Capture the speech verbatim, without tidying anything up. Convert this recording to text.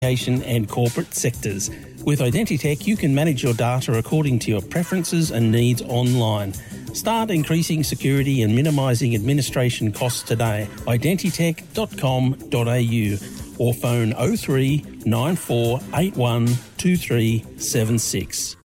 education and corporate sectors. With Identitech, you can manage your data according to your preferences and needs online. Start increasing security and minimising administration costs today. identitech dot com dot a u or phone oh three nine four eight one two three seven six.